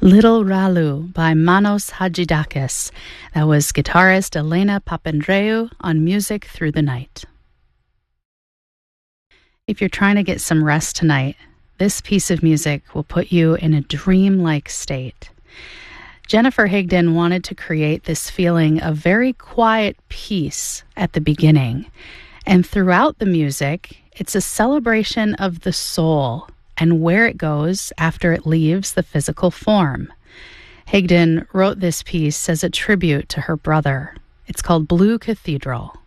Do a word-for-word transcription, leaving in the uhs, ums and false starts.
Little Ralu by Manos Hadjidakis. That was guitarist Elena Papandreou on Music Through the Night. If you're trying to get some rest tonight, this piece of music will put you in a dreamlike state. Jennifer Higdon wanted to create this feeling of very quiet peace at the beginning. And throughout the music, it's a celebration of the soul and where it goes after it leaves the physical form. Higdon wrote this piece as a tribute to her brother. It's called Blue Cathedral.